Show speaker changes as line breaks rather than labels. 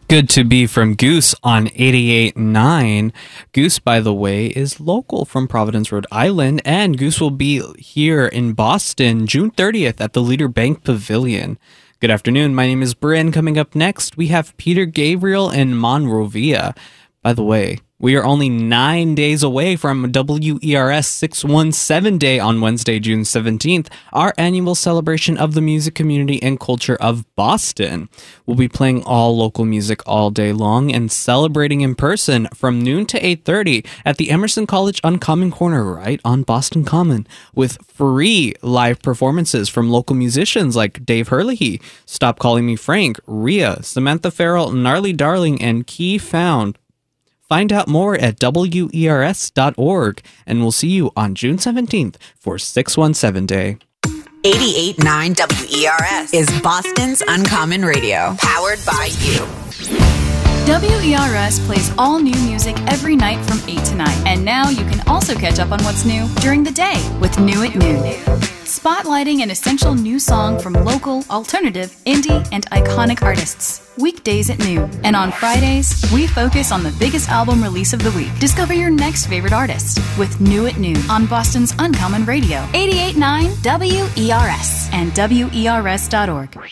Good to Be from Goose on 88.9. Goose, by the way, is local from Providence, Rhode Island, and Goose will be here in Boston June 30th at the Leader Bank Pavilion. Good afternoon. My name is Bryn. Coming up next, we have Peter Gabriel and Monrovia. By the way, we are only 9 days away from WERS 617 Day on Wednesday, June 17th, our annual celebration of the music community and culture of Boston. We'll be playing all local music all day long and celebrating in person from noon to 8:30 at the Emerson College Uncommon Corner right on Boston Common with free live performances from local musicians like Dave Herlihy, Stop Calling Me Frank, Rhea, Samantha Farrell, Gnarly Darling, and Key Found. Find out more at WERS.org, and we'll see you on June 17th for 617 Day.
88.9 WERS is Boston's Uncommon Radio, powered by you.
WERS plays all new music every night from 8 to 9. And now you can also catch up on what's new during the day with New at Noon. Spotlighting an essential new song from local, alternative, indie, and iconic artists. Weekdays at noon. And on Fridays, we focus on the biggest album release of the week. Discover your next favorite artist with New at Noon on Boston's Uncommon Radio. 88.9 WERS and WERS.org.